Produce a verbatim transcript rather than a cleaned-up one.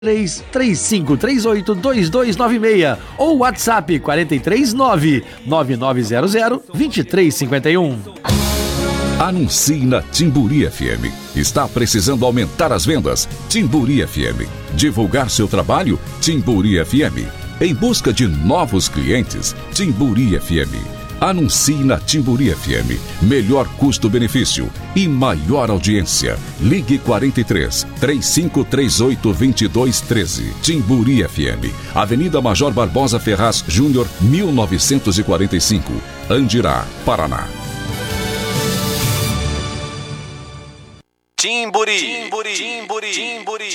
três três cinco três oito dois dois nove seis ou WhatsApp quatro três nove nove nove zero zero dois três cinco um. Anuncie na Timburi F M. Está precisando aumentar as vendas? Timburi F M. Divulgar seu trabalho? Timburi F M. Em busca de novos clientes? Timburi F M. Anuncie na Timburi F M. Melhor custo-benefício e maior audiência. Ligue quarenta e três, três cinco três oito, dois dois um três. Timburi F M. Avenida Major Barbosa Ferraz Júnior, mil novecentos e quarenta e cinco. Andirá, Paraná. Timburi. Timburi. Timburi. Timburi.